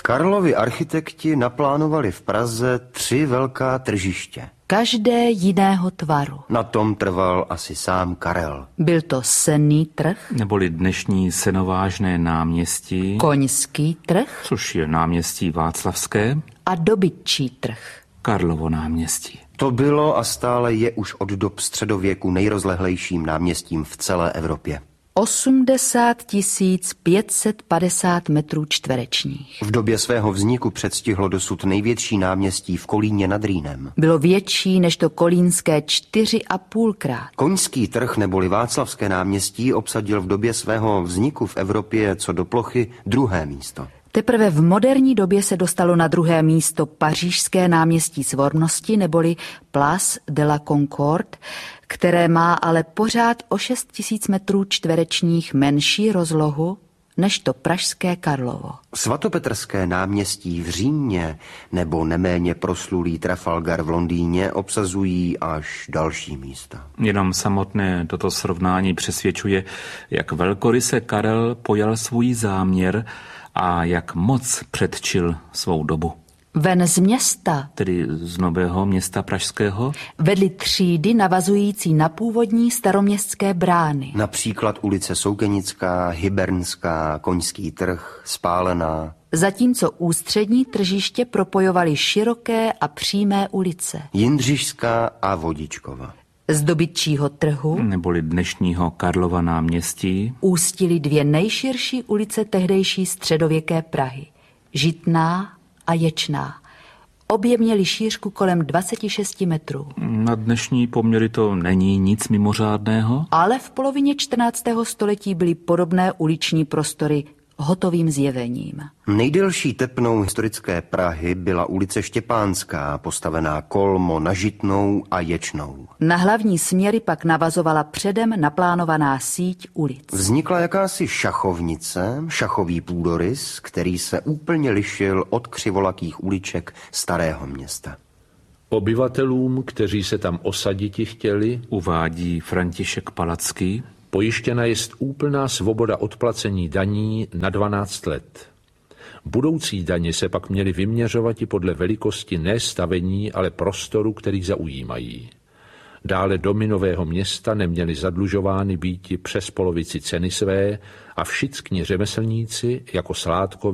Karlovi architekti naplánovali v Praze 3 velká tržiště. Každé jiného tvaru. Na tom trval asi sám Karel. Byl to senný trh, Neboli dnešní Senovážné náměstí, koňský trh což je náměstí Václavské, a dobytčí trh. Karlovo náměstí. To bylo a stále je už od dob středověku nejrozlehlejším náměstím v celé Evropě. 80 550 metrů čtverečních. V době svého vzniku předstihlo dosud největší náměstí v Kolíně nad Rýnem. Bylo větší než to kolínské 4,5krát. Koňský trh neboli Václavské náměstí obsadil v době svého vzniku v Evropě co do plochy 2. místo. Teprve v moderní době se dostalo na 2. místo Pařížské náměstí Svornosti neboli Place de la Concorde, které má ale pořád o 6 000 metrů čtverečních menší rozlohu než to pražské Karlovo. Svatopetrské náměstí v Římě nebo neméně proslulý Trafalgar v Londýně obsazují až další místa. Jenom samotné toto srovnání přesvědčuje, jak velkoryse Karel pojal svůj záměr a jak moc předčil svou dobu. Ven z města, Tedy z Nového Města pražského, vedly třídy navazující na původní staroměstské brány. Například ulice Soukenická, Hybernská, Koňský trh, Spálená. Zatímco ústřední tržiště propojovaly široké a přímé ulice. Jindřišská a Vodičkova. Z dobytčího trhu neboli dnešního Karlova náměstí, ústily 2 nejširší ulice tehdejší středověké Prahy. Žitná a Ječná. Obě měly šířku kolem 26 metrů. Na dnešní poměry to není nic mimořádného. Ale v polovině 14. století byly podobné uliční prostory hotovým zjevením. Nejdelší tepnou historické Prahy byla ulice Štěpánská, postavená kolmo na Žitnou a Ječnou. Na hlavní směry pak navazovala předem naplánovaná síť ulic. Vznikla jakási šachovnice, šachový půdorys, který se úplně lišil od křivolakých uliček Starého Města. Obyvatelům, kteří se tam osaditi chtěli, Uvádí František Palacký, pojištěna jest úplná svoboda od placení daní na 12 let. Budoucí daně se pak měly vyměřovat i podle velikosti ne stavení, ale prostoru, který zaujímají. Dále domy Nového Města neměly zadlužovány býti přes polovici ceny své a všichni řemeslníci jako Sládkovi